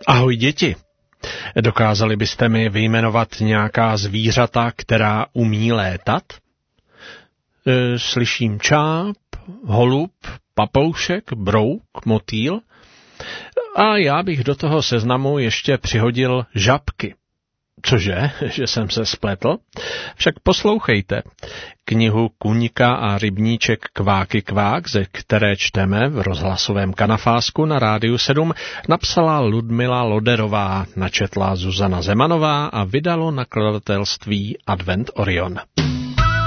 Ahoj děti. Dokázali byste mi vyjmenovat nějaká zvířata, která umí létat? Slyším čáp, holub, papoušek, brouk, motýl. A já bych do toho seznamu ještě přihodil žabky. Cože, že jsem se spletl? Však poslouchejte. Knihu Kuňka a rybníček Kváky kvák, ze které čteme v rozhlasovém kanafásku na Rádiu 7, napsala Ludmila Loderová, načetla Zuzana Zemanová a vydalo nakladatelství Advent Orion.